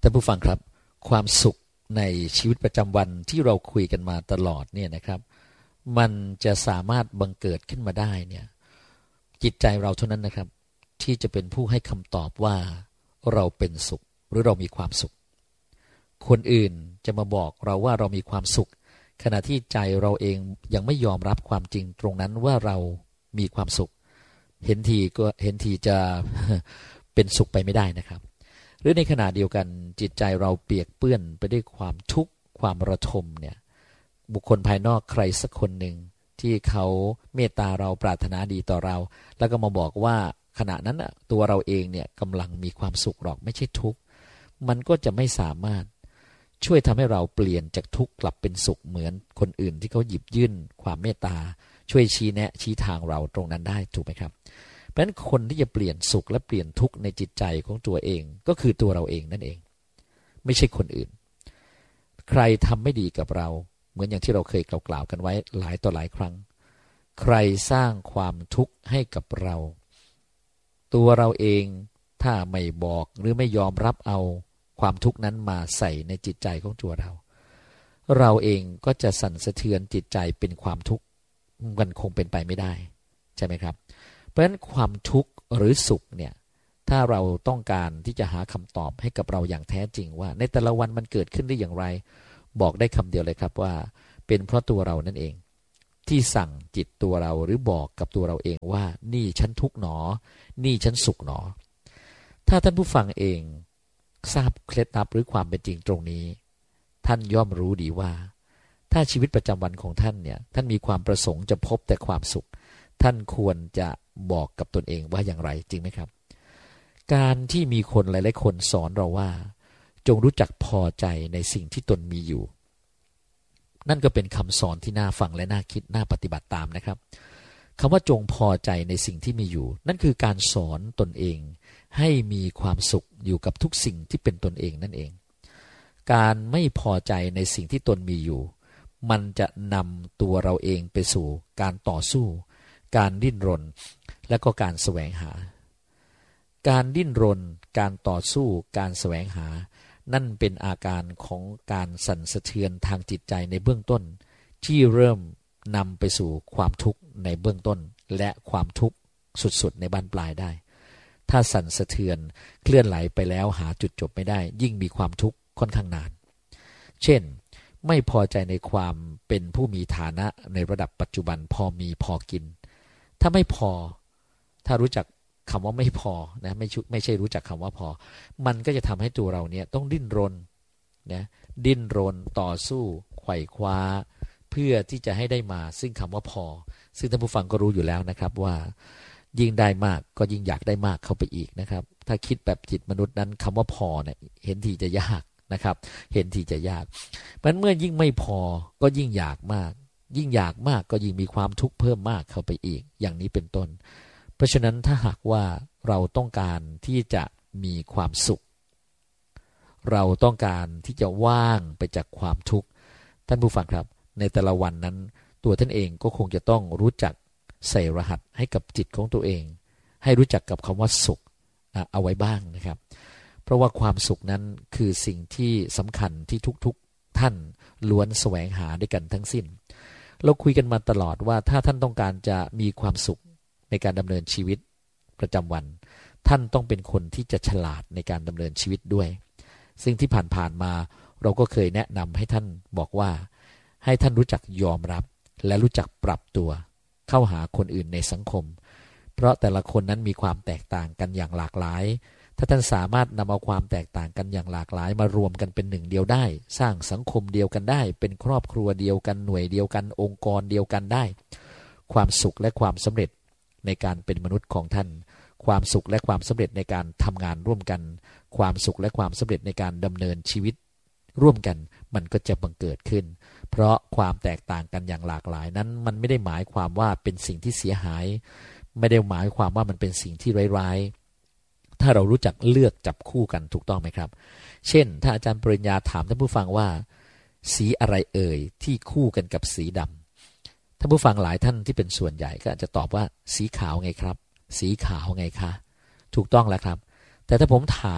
ท่านผู้ฟังครับความสุขในชีวิตประจำวันที่เราคุยกันมาตลอดเนี่ยนะครับมันจะสามารถบังเกิดขึ้นมาได้เนี่ยจิตใจเราเท่านั้นนะครับที่จะเป็นผู้ให้คำตอบว่าเราเป็นสุขหรือเรามีความสุขคนอื่นจะมาบอกเราว่าเรามีความสุขขณะที่ใจเราเองยังไม่ยอมรับความจริงตรงนั้นว่าเรามีความสุขเห็นทีจะ เป็นสุขไปไม่ได้นะครับหรือในขณะเดียวกันจิตใจเราเปียกเปื้อนไปด้วยความทุกข์ความระทมเนี่ยบุคคลภายนอกใครสักคนหนึ่งที่เขาเมตตาเราปรารถนาดีต่อเราแล้วก็มาบอกว่าขณะนั้นตัวเราเองเนี่ยกำลังมีความสุขหรอกไม่ใช่ทุกข์มันก็จะไม่สามารถช่วยทำให้เราเปลี่ยนจากทุกข์กลับเป็นสุขเหมือนคนอื่นที่เขาหยิบยื่นความเมตตาช่วยชี้แนะชี้ทางเราตรงนั้นได้ถูกไหมครับเพราะฉะนั้นคนที่จะเปลี่ยนสุขและเปลี่ยนทุกข์ในจิตใจของตัวเองก็คือตัวเราเองนั่นเองไม่ใช่คนอื่นใครทำไม่ดีกับเราเหมือนอย่างที่เราเคยกล่าวกันไว้หลายต่อหลายครั้งใครสร้างความทุกข์ให้กับเราตัวเราเองถ้าไม่บอกหรือไม่ยอมรับเอาความทุกข์นั้นมาใส่ในจิตใจของตัวเราเองก็จะสั่นสะเทือนจิตใจเป็นความทุกข์มันคงเป็นไปไม่ได้ใช่ไหมครับเพราะฉะนั้นความทุกข์หรือสุขเนี่ยถ้าเราต้องการที่จะหาคำตอบให้กับเราอย่างแท้จริงว่าในแต่ละวันมันเกิดขึ้นได้อย่างไรบอกได้คำเดียวเลยครับว่าเป็นเพราะตัวเรานั่นเองที่สั่งจิตตัวเราหรือบอกกับตัวเราเองว่านี่ฉันทุกข์หนอนี่ฉันสุขหนอถ้าท่านผู้ฟังเองทราบเคล็ดลับหรือความเป็นจริงตรงนี้ท่านย่อมรู้ดีว่าถ้าชีวิตประจำวันของท่านเนี่ยท่านมีความประสงค์จะพบแต่ความสุขท่านควรจะบอกกับตนเองว่าอย่างไรจริงไหมครับการที่มีคนหลายๆคนสอนเราว่าจงรู้จักพอใจในสิ่งที่ตนมีอยู่นั่นก็เป็นคำสอนที่น่าฟังและน่าคิดน่าปฏิบัติตามนะครับคำว่าจงพอใจในสิ่งที่มีอยู่นั่นคือการสอนตนเองให้มีความสุขอยู่กับทุกสิ่งที่เป็นตนเองนั่นเองการไม่พอใจในสิ่งที่ตนมีอยู่มันจะนำตัวเราเองไปสู่การต่อสู้การดิ้นรนและก็การแสวงหาการดิ้นรนการต่อสู้การแสวงหานั่นเป็นอาการของการสั่นสะเทือนทางจิตใจในเบื้องต้นที่เริ่มนำไปสู่ความทุกข์ในเบื้องต้นและความทุกข์สุดๆในบั้นปลายได้ถ้าสั่นสะเทือนเคลื่อนไหลไปแล้วหาจุดจบไม่ได้ยิ่งมีความทุกข์ค่อนข้างนานเช่นไม่พอใจในความเป็นผู้มีฐานะในระดับปัจจุบันพอมีพอกินถ้าไม่พอถ้ารู้จักคำว่าไม่พอนะไม่ใช่รู้จักคำว่าพอมันก็จะทำให้ตัวเราเนี่ยต้องดิ้นรนนะดิ้นรนต่อสู้ไขว่คว้าเพื่อที่จะให้ได้มาซึ่งคำว่าพอซึ่งท่านผู้ฟังก็รู้อยู่แล้วนะครับว่ายิ่งได้มากก็ยิ่งอยากได้มากเข้าไปอีกนะครับถ้าคิดแบบจิตมนุษย์นั้นคำว่าพอเนี่ยเห็นทีจะยากนะครับเห็นทีจะยากเพราะเมื่อยิ่งไม่พอก็ยิ่งอยากมากยิ่งอยากมากก็ยิ่งมีความทุกข์เพิ่มมากเข้าไปอีกอย่างนี้เป็นต้นเพราะฉะนั้นถ้าหากว่าเราต้องการที่จะมีความสุขเราต้องการที่จะว่างไปจากความทุกข์ท่านผู้ฟังครับในแต่ละวันนั้นตัวท่านเองก็คงจะต้องรู้จักใส่รหัสให้กับจิตของตัวเองให้รู้จักกับคำว่าสุขเอาไว้บ้างนะครับเพราะว่าความสุขนั้นคือสิ่งที่สำคัญที่ทุกๆท่านล้วนแสวงหาด้วยกันทั้งสิ้นเราคุยกันมาตลอดว่าถ้าท่านต้องการจะมีความสุขในการดำเนินชีวิตประจำวันท่านต้องเป็นคนที่จะฉลาดในการดำเนินชีวิตด้วยซึ่งที่ผ่านมาเราก็เคยแนะนำให้ท่านบอกว่าให้ท่านรู้จักยอมรับและรู้จักปรับตัวเข้าหาคนอื่นในสังคมเพราะแต่ละคนนั้นมีความแตกต่างกันอย่างหลากหลายถ้าท่านสามารถนำเอาความแตกต่างกันอย่างหลากหลายมารวมกันเป็นหนึ่งเดียวได้สร้างสังคมเดียวกันได้เป็นครอบครัวเดียวกันหน่วยเดียวกันองค์กรเดียวกันได้ความสุขและความสำเร็จในการเป็นมนุษย์ของท่านความสุขและความสำเร็จในการทำงานร่วมกันความสุขและความสำเร็จในการดำเนินชีวิตร่วมกันมันก็จะบังเกิดขึ้นเพราะความแตกต่างกันอย่างหลากหลายนั้นมันไม่ได้หมายความว่าเป็นสิ่งที่เสียหายไม่ได้หมายความว่ามันเป็นสิ่งที่ร้ายๆถ้าเรารู้จักเลือกจับคู่กันถูกต้องไหมครับเช่นถ้าอาจารย์ปริญญาถามท่านผู้ฟังว่าสีอะไรเอ่ยที่คู่กันกับสีดำท่านผู้ฟังหลายท่านที่เป็นส่วนใหญ่ก็อาจจะตอบว่าสีขาวไงครับสีขาวไงคะถูกต้องแล้วครับแต่ถ้าผมถาม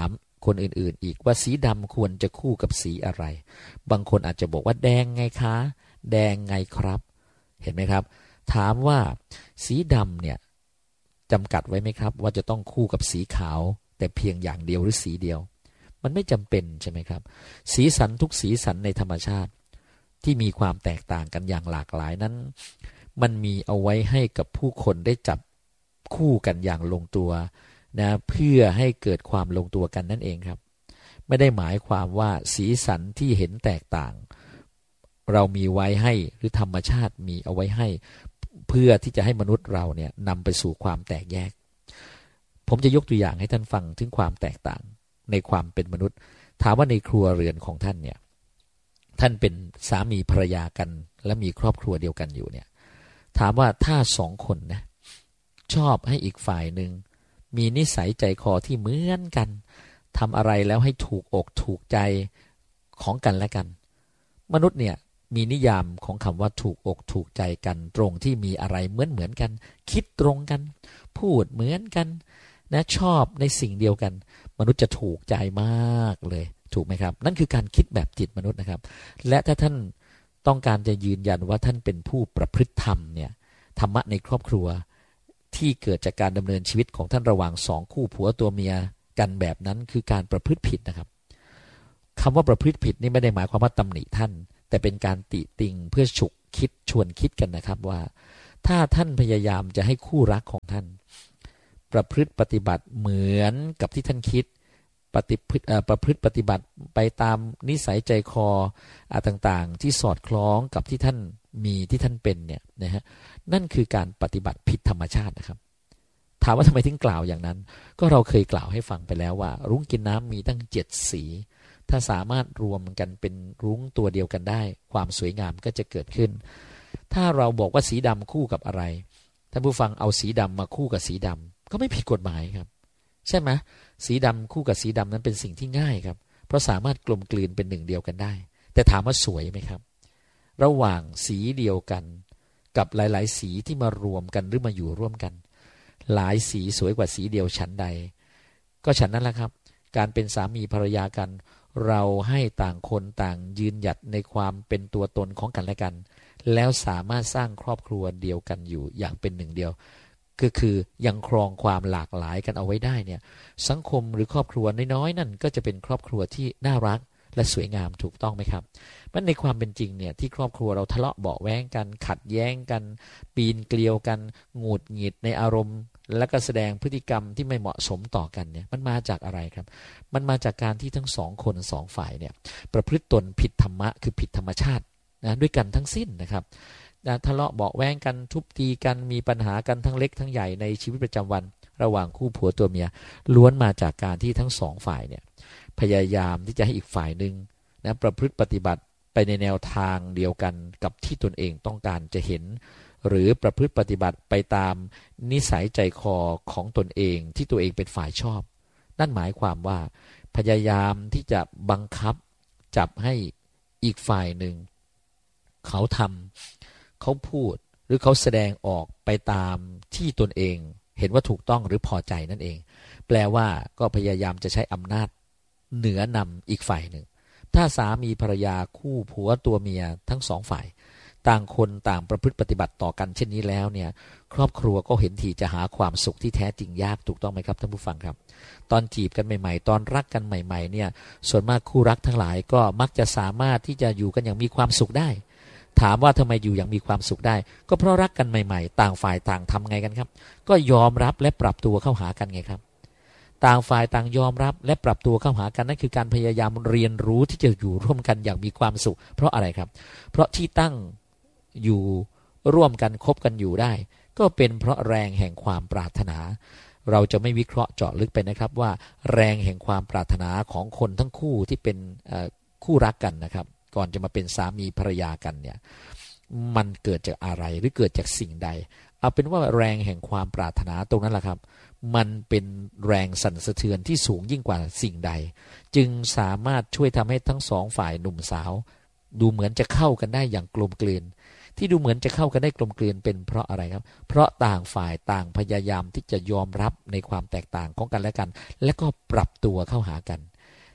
คนอื่นๆอีกว่าสีดำควรจะคู่กับสีอะไรบางคนอาจจะบอกว่าแดงไงคะแดงไงครับเห็นไหมครับถามว่าสีดำเนี่ยจำกัดไว้ไหมครับว่าจะต้องคู่กับสีขาวแต่เพียงอย่างเดียวหรือสีเดียวมันไม่จำเป็นใช่ไหมครับสีสันทุกสีสันในธรรมชาติที่มีความแตกต่างกันอย่างหลากหลายนั้นมันมีเอาไว้ให้กับผู้คนได้จับคู่กันอย่างลงตัวนะเพื่อให้เกิดความลงตัวกันนั่นเองครับไม่ได้หมายความว่าสีสันที่เห็นแตกต่างเรามีไว้ให้หรือธรรมชาติมีเอาไว้ให้เพื่อที่จะให้มนุษย์เราเนี่ยนำไปสู่ความแตกแยกผมจะยกตัวอย่างให้ท่านฟังถึงความแตกต่างในความเป็นมนุษย์ถามว่าในครัวเรือนของท่านเนี่ยท่านเป็นสามีภรรยากันและมีครอบครัวเดียวกันอยู่เนี่ยถามว่าถ้าสองคนนะชอบให้อีกฝ่ายหนึ่งมีนิสัยใจคอที่เหมือนกันทำอะไรแล้วให้ถูกอกถูกใจของกันและกันมนุษย์เนี่ยมีนิยามของคำว่าถูกอกถูกใจกันตรงที่มีอะไรเหมือนกันคิดตรงกันพูดเหมือนกันนะชอบในสิ่งเดียวกันมนุษย์จะถูกใจมากเลยถูกไหมครับนั่นคือการคิดแบบจิตมนุษย์นะครับและถ้าท่านต้องการจะยืนยันว่าท่านเป็นผู้ประพฤติธรรมเนี่ยธรรมะในครอบครัวที่เกิดจากการดำเนินชีวิตของท่านระหว่างสองคู่ผัวตัวเมียกันแบบนั้นคือการประพฤติผิดนะครับคำว่าประพฤติผิดนี่ไม่ได้หมายความว่าตำหนิท่านแต่เป็นการติติงเพื่อฉุกคิดชวนคิดกันนะครับว่าถ้าท่านพยายามจะให้คู่รักของท่านประพฤติปฏิบัติเหมือนกับที่ท่านคิดประพฤติปฏิบัติไปตามนิสัยใจคอต่างๆที่สอดคล้องกับที่ท่านมีที่ท่านเป็นเนี่ยนะฮะนั่นคือการปฏิบัติผิดธรรมชาตินะครับถามว่าทำไมถึงกล่าวอย่างนั้นก็เราเคยกล่าวให้ฟังไปแล้วว่ารุ้งกินน้ำมีตั้ง7สีถ้าสามารถรวมกันเป็นรุ้งตัวเดียวกันได้ความสวยงามก็จะเกิดขึ้นถ้าเราบอกว่าสีดำคู่กับอะไรท่านผู้ฟังเอาสีดำมาคู่กับสีดำก็ไม่ผิดกฎหมายครับใช่ไหมสีดำคู่กับสีดำนั้นเป็นสิ่งที่ง่ายครับเพราะสามารถกลมกลืนเป็นหนึ่งเดียวกันได้แต่ถามว่าสวยไหมครับระหว่างสีเดียวกันกับหลายๆสีที่มารวมกันหรือมาอยู่ร่วมกันหลายสีสวยกว่าสีเดียวฉันใดก็ฉันนั้นแหละครับการเป็นสามีภรรยากันเราให้ต่างคนต่างยืนหยัดในความเป็นตัวตนของกันและกันแล้วสามารถสร้างครอบครัวเดียวกันอยู่อย่างเป็นหนึ่งเดียวก็คือยังครองความหลากหลายกันเอาไว้ได้เนี่ยสังคมหรือครอบครัวน้อยๆนั่นก็จะเป็นครอบครัวที่น่ารักและสวยงามถูกต้องไหมครับมันในความเป็นจริงเนี่ยที่ครอบครัวเราทะเลาะเบาะแว้งกันขัดแย้งกันปีนเกลียวกันหงุดหงิดในอารมณ์และก็แสดงพฤติกรรมที่ไม่เหมาะสมต่อกันเนี่ยมันมาจากอะไรครับมันมาจากการที่ทั้งสองคนสองฝ่ายเนี่ยประพฤติตนผิดธรรมะคือผิดธรรมชาตินะด้วยกันทั้งสิ้นนะครับทะเลาะเบาะแว้งกันทุบตีกันมีปัญหากันทั้งเล็กทั้งใหญ่ในชีวิตประจำวันระหว่างคู่ผัวตัวเมียล้วนมาจากการที่ทั้งสองฝ่ายเนี่ยพยายามที่จะให้อีกฝ่ายหนึ่งนะประพฤติปฏิบัติไปในแนวทางเดียวกันกับที่ตนเองต้องการจะเห็นหรือประพฤติปฏิบัติไปตามนิสัยใจคอของตนเองที่ตัวเองเป็นฝ่ายชอบนั่นหมายความว่าพยายามที่จะบังคับจับให้อีกฝ่ายหนึ่งเขาทำเขาพูดหรือเขาแสดงออกไปตามที่ตนเองเห็นว่าถูกต้องหรือพอใจนั่นเองแปลว่าก็พยายามจะใช้อำนาจเหนือนำอีกฝ่ายหนึ่งถ้าสามีภรรยาคู่ผัวตัวเมียทั้งสองฝ่ายต่างคนต่างประพฤติปฏิบัติต่อกันเช่นนี้แล้วเนี่ยครอบครัวก็เห็นทีจะหาความสุขที่แท้จริงยากถูกต้องไหมครับท่านผู้ฟังครับตอนจีบกันใหม่ๆตอนรักกันใหม่ๆเนี่ยส่วนมากคู่รักทั้งหลายก็มักจะสามารถที่จะอยู่กันอย่างมีความสุขได้ถามว่าทำไมอยู่อย่างมีความสุขได้ก็เพราะรักกันใหม่ๆต่างฝ่ายต่างทำไงกันครับก็ยอมรับและปรับตัวเข้าหากันไงครับต่างฝ่ายต่างยอมรับและปรับตัวเข้าหากันนั่นคือการพยายามเรียนรู้ที่จะอยู่ร่วมกันอย่างมีความสุขเพราะอะไรครับเพราะที่ตั้งอยู่ร่วมกันคบกันอยู่ได้ก็เป็นเพราะแรงแห่งความปรารถนาเราจะไม่วิเคราะห์เจาะลึกไปนะครับว่าแรงแห่งความปรารถนาของคนทั้งคู่ที่เป็นคู่รักกันนะครับก่อนจะมาเป็นสามีภรรยากันเนี่ยมันเกิดจากอะไรหรือเกิดจากสิ่งใดเอาเป็นว่าแรงแห่งความปรารถนาตรงนั้นแหละครับมันเป็นแรงสั่นสะเทือนที่สูงยิ่งกว่าสิ่งใดจึงสามารถช่วยทำให้ทั้งสองฝ่ายหนุ่มสาวดูเหมือนจะเข้ากันได้อย่างกลมกลืนที่ดูเหมือนจะเข้ากันได้กลมกลืนเป็นเพราะอะไรครับเพราะต่างฝ่ายต่างพยายามที่จะยอมรับในความแตกต่างของกันและกันและก็ปรับตัวเข้าหากัน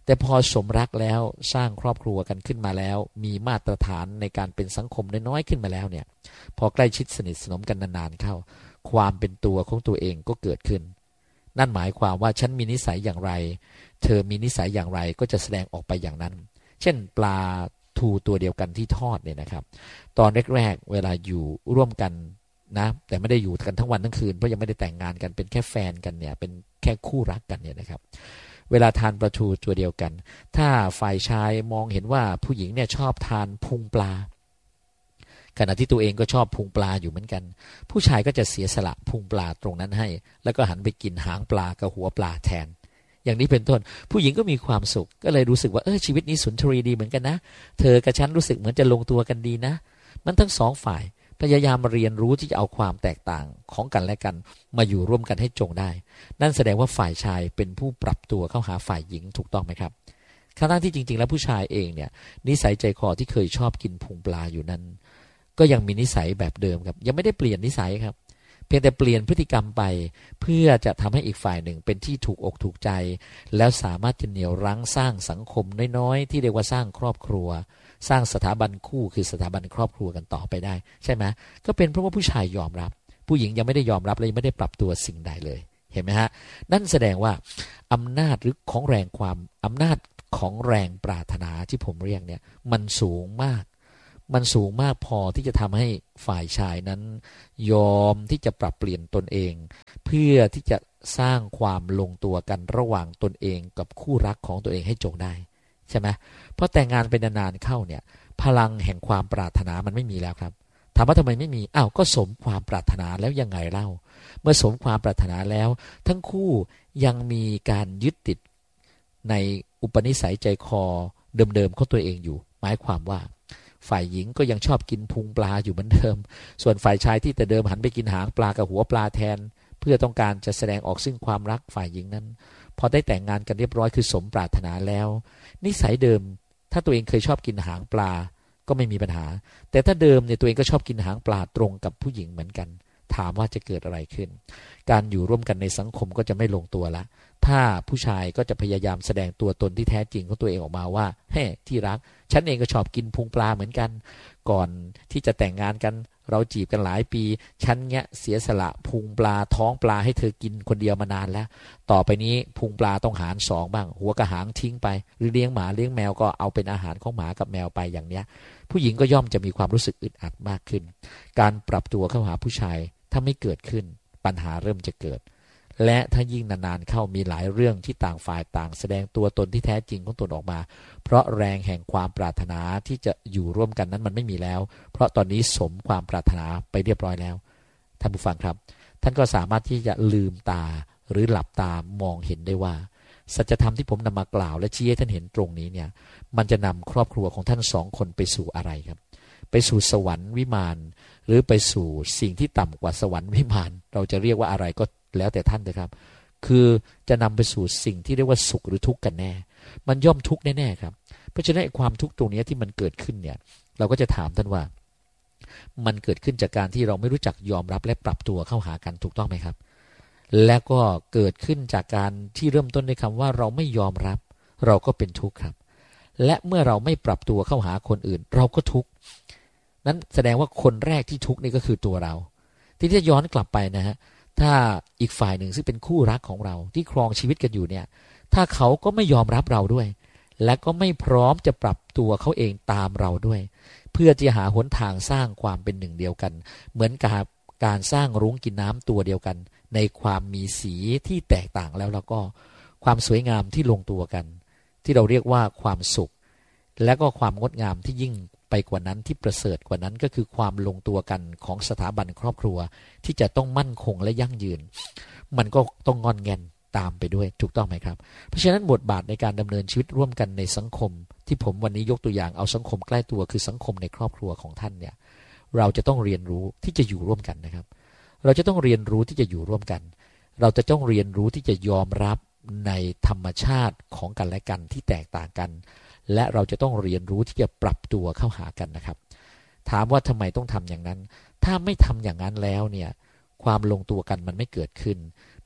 แต่พอสมรักแล้วสร้างครอบครัวกันขึ้นมาแล้วมีมาตรฐานในการเป็นสังคมน้อยๆขึ้นมาแล้วเนี่ยพอใกล้ชิดสนิทสนมกันนานๆเข้าความเป็นตัวของตัวเองก็เกิดขึ้นนั่นหมายความว่าฉันมีนิสัยอย่างไรเธอมีนิสัยอย่างไรก็จะแสดงออกไปอย่างนั้นเช่นปลาทูตัวเดียวกันที่ทอดเนี่ยนะครับตอนแรกๆเวลาอยู่ร่วมกันนะแต่ไม่ได้อยู่กันทั้งวันทั้งคืนเพราะยังไม่ได้แต่งงานกันเป็นแค่แฟนกันเนี่ยเป็นแค่คู่รักกันเนี่ยนะครับเวลาทานปลาทูตัวเดียวกันถ้าฝ่ายชายมองเห็นว่าผู้หญิงเนี่ยชอบทานพุงปลาขณะที่ตัวเองก็ชอบพุงปลาอยู่เหมือนกันผู้ชายก็จะเสียสละพุงปลาตรงนั้นให้แล้วก็หันไปกินหางปลากับหัวปลาแทนอย่างนี้เป็นต้นผู้หญิงก็มีความสุขก็เลยรู้สึกว่าชีวิตนี้สุนทรีดีเหมือนกันนะเธอกับฉันรู้สึกเหมือนจะลงตัวกันดีนะมันทั้งสองฝ่ายพยายามเรียนรู้ที่จะเอาความแตกต่างของกันและกันมาอยู่ร่วมกันให้จงได้นั่นแสดงว่าฝ่ายชายเป็นผู้ปรับตัวเข้าหาฝ่ายหญิงถูกต้องไหมครับขณะที่จริงๆแล้วผู้ชายเองเนี่ยนิสัยใจคอที่เคยชอบกินพุงปลาอยู่นั้นก็ยังมีนิสัยแบบเดิมครับยังไม่ได้เปลี่ยนนิสัยครับเพียงแต่เปลี่ยนพฤติกรรมไปเพื่อจะทำให้อีกฝ่ายหนึ่งเป็นที่ถูกอกถูกใจแล้วสามารถจะเหนี่ยวรั้งสร้างสังคมน้อยๆที่เรียกว่าสร้างครอบครัวสร้างสถาบันคู่คือสถาบันครอบครัวกันต่อไปได้ใช่ไหมก็เป็นเพราะว่าผู้ชายยอมรับผู้หญิงยังไม่ได้ยอมรับและยังไม่ได้ปรับตัวสิ่งใดเลยเห็นไหมฮะนั่นแสดงว่าอำนาจหรือของแรงความอำนาจของแรงปรารถนาที่ผมเรียกเนี่ยมันสูงมากพอที่จะทำให้ฝ่ายชายนั้นยอมที่จะปรับเปลี่ยนตนเองเพื่อที่จะสร้างความลงตัวกันระหว่างตนเองกับคู่รักของตัวเองให้จงได้ใช่ไหมเพราะแต่งงานเป็นนานๆเข้าเนี่ยพลังแห่งความปรารถนามันไม่มีแล้วครับถามว่าทำไมไม่มีก็สมความปรารถนาแล้วยังไงเล่าเมื่อสมความปรารถนาแล้วทั้งคู่ยังมีการยึดติดในอุปนิสัยใจคอเดิมๆของตัวเองอยู่หมายความว่าฝ่ายหญิงก็ยังชอบกินพุงปลาอยู่เหมือนเดิมส่วนฝ่ายชายที่แต่เดิมหันไปกินหางปลากับหัวปลาแทนเพื่อต้องการจะแสดงออกซึ่งความรักฝ่ายหญิงนั้นพอได้แต่งงานกันเรียบร้อยคือสมปรารถนาแล้วนิสัยเดิมถ้าตัวเองเคยชอบกินหางปลาก็ไม่มีปัญหาแต่ถ้าเดิมเนี่ยตัวเองก็ชอบกินหางปลาตรงกับผู้หญิงเหมือนกันถามว่าจะเกิดอะไรขึ้นการอยู่ร่วมกันในสังคมก็จะไม่ลงตัวละถ้าผู้ชายก็จะพยายามแสดงตัวตนที่แท้จริงของตัวเองออกมาว่าเฮ้ที่รักฉันเองก็ชอบกินพุงปลาเหมือนกันก่อนที่จะแต่งงานกันเราจีบกันหลายปีฉันเนี้ยเสียสละพุงปลาท้องปลาให้เธอกินคนเดียวมานานแล้วต่อไปนี้พุงปลาต้องหารสองบ้างหัวกระหางทิ้งไปหรือเลี้ยงหมาเลี้ยงแมวก็เอาเป็นอาหารของหมากับแมวไปอย่างเนี้ยผู้หญิงก็ย่อมจะมีความรู้สึกอึดอัดมากขึ้นการปรับตัวเข้าหาผู้ชายถ้าไม่เกิดขึ้นปัญหาเริ่มจะเกิดและถ้ายิ่งนานๆเข้ามีหลายเรื่องที่ต่างฝ่ายต่างแสดงตัวตนที่แท้จริงของตนออกมาเพราะแรงแห่งความปรารถนาที่จะอยู่ร่วมกันนั้นมันไม่มีแล้วเพราะตอนนี้สมความปรารถนาไปเรียบร้อยแล้วท่านผู้ฟังครับท่านก็สามารถที่จะลืมตาหรือหลับตามองเห็นได้ว่าสัจธรรมที่ผมนำมากล่าวและชี้ให้ท่านเห็นตรงนี้เนี่ยมันจะนำครอบครัวของท่านสองคนไปสู่อะไรครับไปสู่สวรรค์วิมานหรือไปสู่สิ่งที่ต่ำกว่าสวรรค์วิมานเราจะเรียกว่าอะไรก็แล้วแต่ท่านนะครับคือจะนำไปสู่สิ่งที่เรียกว่าสุขหรือทุกข์กันแน่มันย่อมทุกข์แน่ๆครับเพราะฉะนั้นความทุกข์ตรงนี้ที่มันเกิดขึ้นเนี่ยเราก็จะถามท่านว่ามันเกิดขึ้นจากการที่เราไม่รู้จักยอมรับและปรับตัวเข้าหากันถูกต้องไหมครับและก็เกิดขึ้นจากการที่เริ่มต้นในคำว่าเราไม่ยอมรับเราก็เป็นทุกข์ครับและเมื่อเราไม่ปรับตัวเข้าหาคนอื่นเราก็ทุกข์นั้นแสดงว่าคนแรกที่ทุกข์นี่ก็คือตัวเราที่จะย้อนกลับไปนะฮะถ้าอีกฝ่ายหนึ่งซึ่งเป็นคู่รักของเราที่ครองชีวิตกันอยู่เนี่ยถ้าเขาก็ไม่ยอมรับเราด้วยและก็ไม่พร้อมจะปรับตัวเขาเองตามเราด้วยเพื่อจะหาหนทางสร้างความเป็นหนึ่งเดียวกันเหมือนกับการสร้างรุ้งกินน้ำตัวเดียวกันในความมีสีที่แตกต่างแล้วก็ความสวยงามที่ลงตัวกันที่เราเรียกว่าความสุขและก็ความงดงามที่ยิ่งไปกว่านั้นที่ประเสริฐกว่านั้นก็คือความลงตัวกันของสถาบันครอบครัวที่จะต้องมั่นคงและยั่งยืนมันก็ต้องงอนแงนตามไปด้วยถูกต้องไหมครับเพราะฉะนั้นบทบาทในการดำเนินชีวิตร่วมกันในสังคมที่ผมวันนี้ยกตัวอย่างเอาสังคมใกล้ตัวคือสังคมในครอบครัวของท่านเนี่ยเราจะต้องเรียนรู้ที่จะอยู่ร่วมกันนะครับเราจะต้องเรียนรู้ที่จะอยู่ร่วมกันเราจะต้องเรียนรู้ที่จะยอมรับในธรรมชาติของกันและกันที่แตกต่างกันและเราจะต้องเรียนรู้ที่จะปรับตัวเข้าหากันนะครับถามว่าทำไมต้องทำอย่างนั้นถ้าไม่ทำอย่างนั้นแล้วเนี่ยความลงตัวกันมันไม่เกิดขึ้น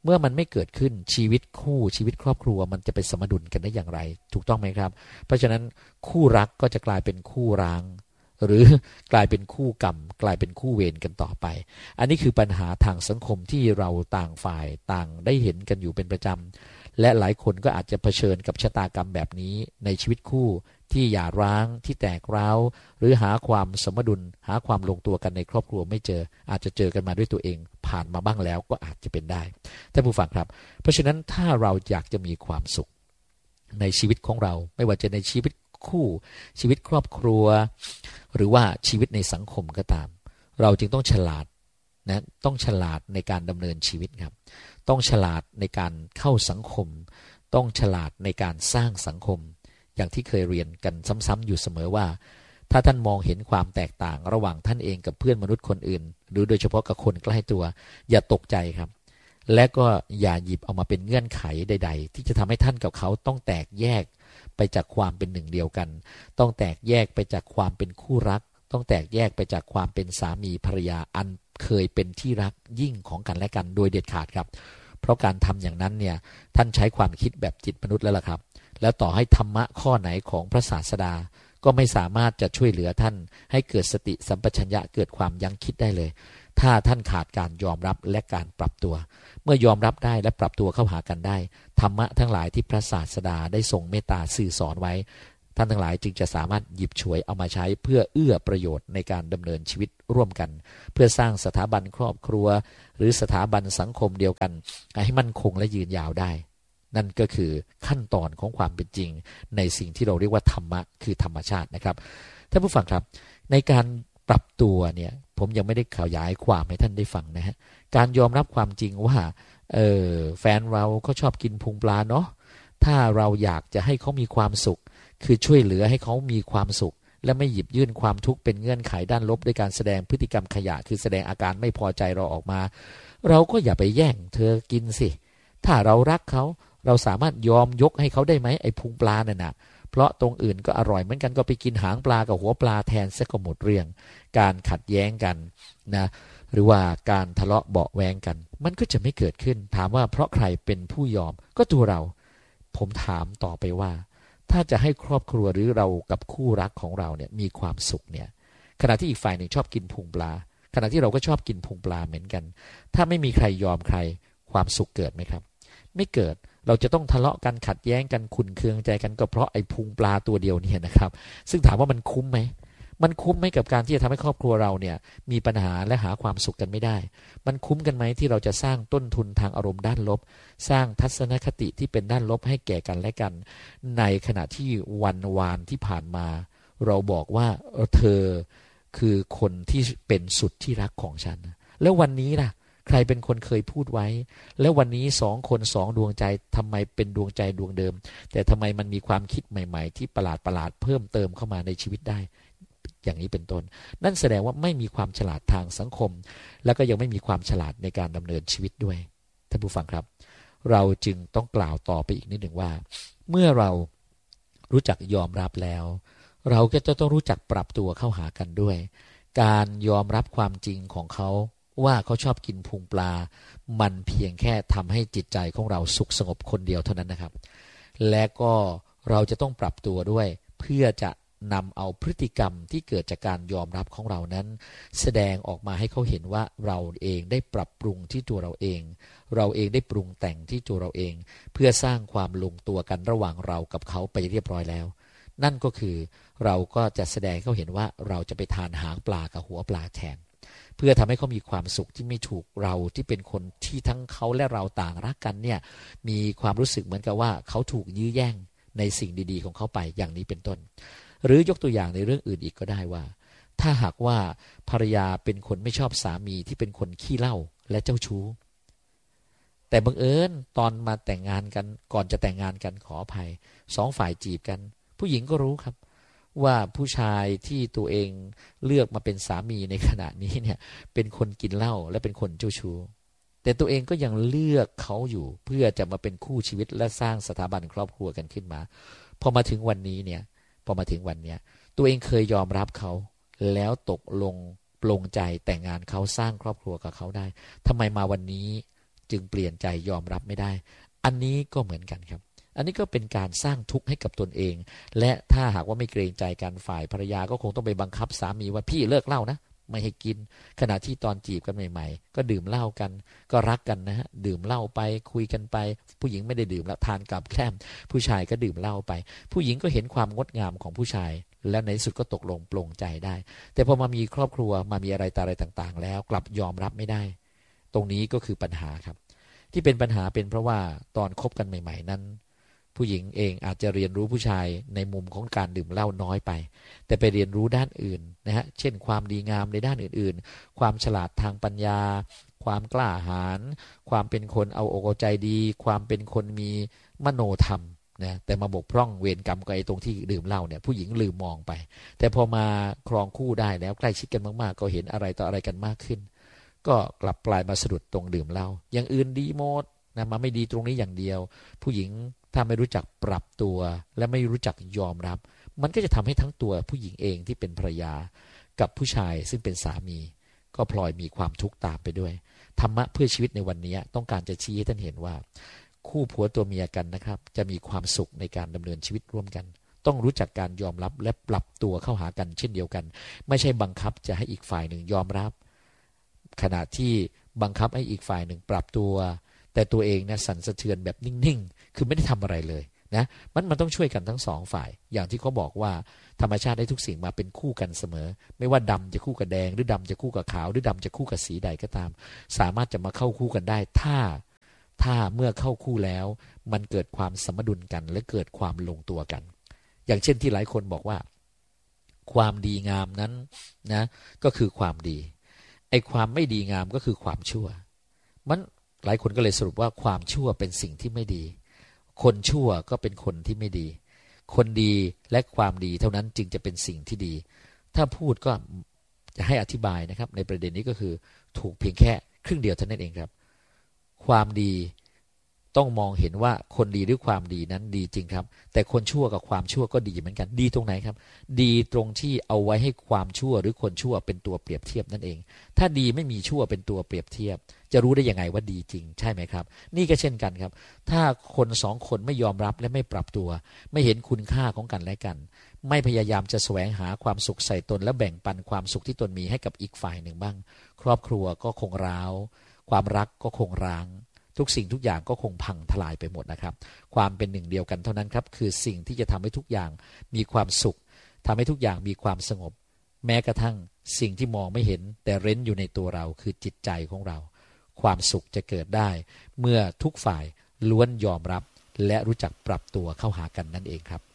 เมื่อมันไม่เกิดขึ้นชีวิตคู่ชีวิตครอบครัวมันจะเป็นสมดุลกันได้อย่างไรถูกต้องไหมครับเพราะฉะนั้นคู่รักก็จะกลายเป็นคู่ร้างหรือกลายเป็นคู่กรรมกลายเป็นคู่เวรกันต่อไปอันนี้คือปัญหาทางสังคมที่เราต่างฝ่ายต่างได้เห็นกันอยู่เป็นประจำและหลายคนก็อาจจะเผชิญกับชะตากรรมแบบนี้ในชีวิตคู่ที่หย่าร้างที่แตกร้าวหรือหาความสมดุลหาความลงตัวกันในครอบครัวไม่เจออาจจะเจอกันมาด้วยตัวเองผ่านมาบ้างแล้วก็อาจจะเป็นได้ท่านผู้ฟังครับเพราะฉะนั้นถ้าเราอยากจะมีความสุขในชีวิตของเราไม่ว่าจะในชีวิตคู่ชีวิตครอบครัวหรือว่าชีวิตในสังคมก็ตามเราจึงต้องฉลาดนะต้องฉลาดในการดำเนินชีวิตครับต้องฉลาดในการเข้าสังคมต้องฉลาดในการสร้างสังคมอย่างที่เคยเรียนกันซ้ำๆอยู่เสมอว่าถ้าท่านมองเห็นความแตกต่างระหว่างท่านเองกับเพื่อนมนุษย์คนอื่นหรือโดยเฉพาะกับคนใกล้ตัวอย่าตกใจครับและก็อย่าหยิบเอามาเป็นเงื่อนไขใดๆที่จะทำให้ท่านกับเขาต้องแตกแยกไปจากความเป็นหนึ่งเดียวกันต้องแตกแยกไปจากความเป็นคู่รักต้องแตกแยกไปจากความเป็นสามีภรรยาอันเคยเป็นที่รักยิ่งของกันและกันโดยเด็ดขาดครับเพราะการทำอย่างนั้นเนี่ยท่านใช้ความคิดแบบจิตมนุษย์แล้วล่ะครับแล้วต่อให้ธรรมะข้อไหนของพระศาสดาก็ไม่สามารถจะช่วยเหลือท่านให้เกิดสติสัมปชัญญะเกิดความยั้งคิดได้เลยถ้าท่านขาดการยอมรับและการปรับตัวเมื่อยอมรับได้และปรับตัวเข้าหากันได้ธรรมะทั้งหลายที่พระศาสดาได้ทรงเมตตาสื่อสอนไว้ท่านทั้งหลายจึงจะสามารถหยิบฉวยเอามาใช้เพื่อเอื้อประโยชน์ในการดำเนินชีวิตร่วมกันเพื่อสร้างสถาบันครอบครัวหรือสถาบันสังคมเดียวกันให้มั่นคงและยืนยาวได้นั่นก็คือขั้นตอนของความเป็นจริงในสิ่งที่เราเรียกว่าธรรมะคือธรรมชาตินะครับท่านผู้ฟังครับในการปรับตัวเนี่ยผมยังไม่ได้ขยายความให้ท่านได้ฟังนะฮะการยอมรับความจริงว่าแฟนเราเขาชอบกินพุงปลาเนาะถ้าเราอยากจะให้เขามีความสุขคือช่วยเหลือให้เขามีความสุขและไม่หยิบยื่นความทุกข์เป็นเงื่อนไขด้านลบด้วยการแสดงพฤติกรรมขยะคือแสดงอาการไม่พอใจเราออกมาเราก็อย่าไปแย่งเธอกินสิถ้าเรารักเขาเราสามารถยอมยกให้เขาได้ไหมไอ้พุงปลาเนี่ยนะเพราะตรงอื่นก็อร่อยเหมือนกันก็ไปกินหางปลากับหัวปลาแทนซะก็หมดเรื่องการขัดแย้งกันนะหรือว่าการทะเลาะเบาะแวงกันมันก็จะไม่เกิดขึ้นถามว่าเพราะใครเป็นผู้ยอมก็ตัวเราผมถามต่อไปว่าถ้าจะให้ครอบครัวหรือเรากับคู่รักของเราเนี่ยมีความสุขเนี่ยขณะที่อีกฝ่ายหนึ่งชอบกินพุงปลาขณะที่เราก็ชอบกินพุงปลาเหมือนกันถ้าไม่มีใครยอมใครความสุขเกิดไหมครับไม่เกิดเราจะต้องทะเลาะกันขัดแย้งกันขุ่นเคืองใจกันก็เพราะไอ้พุงปลาตัวเดียวเนี่ยนะครับซึ่งถามว่ามันคุ้มไหมมันคุ้มไหมกับการที่จะทำให้ครอบครัวเราเนี่ยมีปัญหาและหาความสุขกันไม่ได้มันคุ้มกันไหมที่เราจะสร้างต้นทุนทางอารมณ์ด้านลบสร้างทัศนคติที่เป็นด้านลบให้แก่กันและกันในขณะที่วันวานที่ผ่านมาเราบอกว่าเธอคือคนที่เป็นสุดที่รักของฉันแล้ววันนี้ล่ะใครเป็นคนเคยพูดไว้แล้ววันนี้สองคนสองดวงใจทำไมเป็นดวงใจดวงเดิมแต่ทำไมมันมีความคิดใหม่ๆที่ประหลาดเพิ่มเติมเข้ามาในชีวิตได้อย่างนี้เป็นต้นนั่นแสดงว่าไม่มีความฉลาดทางสังคมแล้วก็ยังไม่มีความฉลาดในการดำเนินชีวิตด้วยท่านผู้ฟังครับเราจึงต้องกล่าวต่อไปอีกนิดหนึ่งว่าเมื่อเรารู้จักยอมรับแล้วเราก็จะต้องรู้จักปรับตัวเข้าหากันด้วยการยอมรับความจริงของเขาว่าเขาชอบกินพุงปลามันเพียงแค่ทำให้จิตใจของเราสุขสงบคนเดียวเท่านั้นนะครับและก็เราจะต้องปรับตัวด้วยเพื่อจะนำเอาพฤติกรรมที่เกิดจากการยอมรับของเรานั้นแสดงออกมาให้เขาเห็นว่าเราเองได้ปรับปรุงที่ตัวเราเองได้ปรุงแต่งที่ตัวเราเองเพื่อสร้างความลงตัวกันระหว่างเรากับเขาไปเรียบร้อยแล้วนั่นก็คือเราก็จะแสดงให้เขาเห็นว่าเราจะไปทานหางปลากับหัวปลาแทนเพื่อทำให้เขามีความสุขที่ไม่ถูกเราที่เป็นคนที่ทั้งเขาและเราต่างรักกันเนี่ยมีความรู้สึกเหมือนกับว่าเขาถูกยื้อแย่งในสิ่งดีๆของเขาไปอย่างนี้เป็นต้นหรือยกตัวอย่างในเรื่องอื่นอีกก็ได้ว่าถ้าหากว่าภรรยาเป็นคนไม่ชอบสามีที่เป็นคนขี้เหล้าและเจ้าชู้แต่บังเอิญตอนมาแต่งงานกันก่อนจะแต่งงานกันขออภัยสองฝ่ายจีบกันผู้หญิงก็รู้ครับว่าผู้ชายที่ตัวเองเลือกมาเป็นสามีในขณะนี้เนี่ยเป็นคนกินเหล้าและเป็นคนเจ้าชู้แต่ตัวเองก็ยังเลือกเขาอยู่เพื่อจะมาเป็นคู่ชีวิตและสร้างสถาบันครอบครัวกันขึ้นมาพอมาถึงวันนี้เนี่ยตัวเองเคยยอมรับเขาแล้วตกลงปลงใจแต่งงานเขาสร้างครอบครัวกับเขาได้ทำไมมาวันนี้จึงเปลี่ยนใจยอมรับไม่ได้อันนี้ก็เหมือนกันครับอันนี้ก็เป็นการสร้างทุกข์ให้กับตนเองและถ้าหากว่าไม่เกรงใจกันฝ่ายภรรยาก็คงต้องไปบังคับสามีว่าพี่เลิกเหล้านะไม่ให้กินขณะที่ตอนจีบกันใหม่ๆก็ดื่มเหล้ากันก็รักกันนะฮะดื่มเหล้าไปคุยกันไปผู้หญิงไม่ได้ดื่มแล้วทานกับแกล้มผู้ชายก็ดื่มเหล้าไปผู้หญิงก็เห็นความงดงามของผู้ชายแล้วในที่สุดก็ตกลงปลงใจได้แต่พอมามีครอบครัวมามีอะไรต่างๆแล้วกลับยอมรับไม่ได้ตรงนี้ก็คือปัญหาครับที่เป็นปัญหาเป็นเพราะว่าตอนคบกันใหม่ๆนั้นผู้หญิงเองอาจจะเรียนรู้ผู้ชายในมุมของการดื่มเหล้าน้อยไปแต่ไปเรียนรู้ด้านอื่นนะฮะเช่นความดีงามในด้านอื่นๆความฉลาดทางปัญญาความกล้าหาญความเป็นคนเอาอกเอาใจดีความเป็นคนมีมโนธรรมนะแต่มาบกพร่องเวรกรรมกับไอ้ตรงที่ดื่มเหล้าเนี่ยผู้หญิงลืมมองไปแต่พอมาครองคู่ได้แล้วใกล้ชิดกันมากๆก็เห็นอะไรต่ออะไรกันมากขึ้นก็กลับกลายมาสะดุดตรงดื่มเหล้าอย่างอื่นดีหมดนะมาไม่ดีตรงนี้อย่างเดียวผู้หญิงถ้าไม่รู้จักปรับตัวและไม่รู้จักยอมรับมันก็จะทำให้ทั้งตัวผู้หญิงเองที่เป็นภรรยากับผู้ชายซึ่งเป็นสามีก็พลอยมีความทุกข์ตามไปด้วยธรรมะเพื่อชีวิตในวันนี้ต้องการจะชี้ให้ท่านเห็นว่าคู่ผัวตัวเมียกันนะครับจะมีความสุขในการดำเนินชีวิตร่วมกันต้องรู้จักการยอมรับและปรับตัวเข้าหากันเช่นเดียวกันไม่ใช่บังคับจะให้อีกฝ่ายหนึ่งยอมรับขณะที่บังคับให้อีกฝ่ายหนึ่งปรับตัวแต่ตัวเองเนี่ยสั่นสะเทือนแบบนิ่งๆคือไม่ได้ทำอะไรเลยนะมันต้องช่วยกันทั้งสองฝ่ายอย่างที่เขาบอกว่าธรรมชาติได้ทุกสิ่งมาเป็นคู่กันเสมอไม่ว่าดำจะคู่กับแดงหรือดำจะคู่กับขาวหรือดำจะคู่กับสีใดก็ตามสามารถจะมาเข้าคู่กันได้ถ้าเมื่อเข้าคู่แล้วมันเกิดความสมดุลกันและเกิดความลงตัวกันอย่างเช่นที่หลายคนบอกว่าความดีงามนั้นนะก็คือความดีไอ้ความไม่ดีงามก็คือความชั่วมันหลายคนก็เลยสรุปว่าความชั่วเป็นสิ่งที่ไม่ดีคนชั่วก็เป็นคนที่ไม่ดีคนดีและความดีเท่านั้นจึงจะเป็นสิ่งที่ดีถ้าพูดก็จะให้อธิบายนะครับในประเด็นนี้ก็คือถูกเพียงแค่ครึ่งเดียวเท่านั้นเองครับความดีต้องมองเห็นว่าคนดีหรือความดีนั้นดีจริงครับแต่คนชั่วกับความชั่วก็ดีเหมือนกันดีตรงไหนครับดีตรงที่เอาไว้ให้ความชั่วหรือคนชั่วเป็นตัวเปรียบเทียบนั่นเองถ้าดีไม่มีชั่วเป็นตัวเปรียบเทียบจะรู้ได้ยังไงว่าดีจริงใช่ไหมครับนี่ก็เช่นกันครับถ้าคนสองคนไม่ยอมรับและไม่ปรับตัวไม่เห็นคุณค่าของกันและกันไม่พยายามจะแสวงหาความสุขใส่ตนและแบ่งปันความสุขที่ตนมีให้กับอีกฝ่ายหนึ่งบ้างครอบครัวก็คงร้าวความรักก็คงร้างทุกสิ่งทุกอย่างก็คงพังทลายไปหมดนะครับความเป็นหนึ่งเดียวกันเท่านั้นครับคือสิ่งที่จะทำให้ทุกอย่างมีความสุขทำให้ทุกอย่างมีความสงบแม้กระทั่งสิ่งที่มองไม่เห็นแต่เร้นอยู่ในตัวเราคือจิตใจของเราความสุขจะเกิดได้เมื่อทุกฝ่ายล้วนยอมรับและรู้จักปรับตัวเข้าหากันนั่นเองครับ